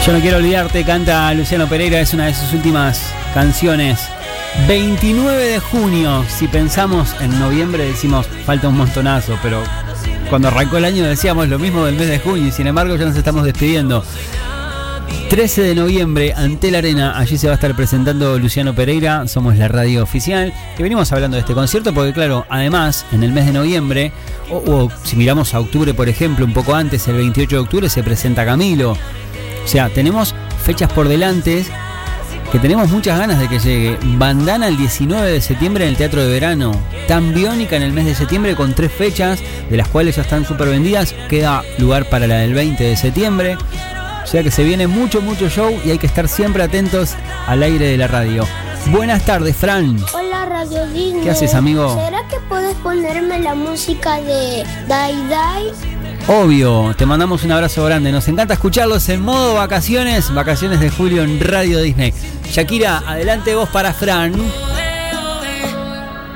Yo no quiero olvidarte, canta Luciano Pereira, es una de sus últimas canciones. 29 de junio, si pensamos en noviembre decimos falta un montonazo, pero cuando arrancó el año decíamos lo mismo del mes de junio y sin embargo ya nos estamos despidiendo. 13 de noviembre, Antel Arena, allí se va a estar presentando Luciano Pereira, somos la radio oficial, que venimos hablando de este concierto porque claro, además en el mes de noviembre, o si miramos a octubre por ejemplo, un poco antes, el 28 de octubre se presenta Camilo. O sea, tenemos fechas por delante que tenemos muchas ganas de que llegue. Bandana el 19 de septiembre en el Teatro de Verano. Tambiónica en el mes de septiembre con 3 fechas, de las cuales ya están súper vendidas. Queda lugar para la del 20 de septiembre. O sea que se viene mucho show y hay que estar siempre atentos al aire de la radio. Buenas tardes, Fran. Hola, Radio Disney. ¿Qué haces, amigo? ¿Será que puedes ponerme la música de Dai Dai? Obvio, te mandamos un abrazo grande. Nos encanta escucharlos en modo vacaciones de julio en Radio Disney. Shakira, adelante vos para Fran.